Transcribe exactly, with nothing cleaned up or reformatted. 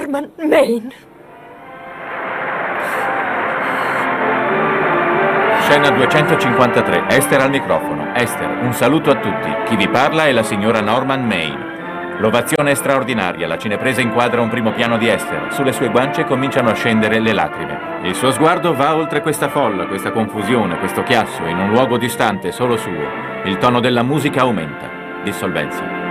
Norman Maine. Scena duecentocinquantatré. Esther al microfono. Esther, un saluto a tutti. Chi vi parla è la signora Norman Maine. L'ovazione è straordinaria. La cinepresa inquadra un primo piano di Esther. Sulle sue guance cominciano a scendere le lacrime. Il suo sguardo va oltre questa folla, questa confusione, questo chiasso, in un luogo distante, solo suo. Il tono della musica aumenta. Dissolvenza.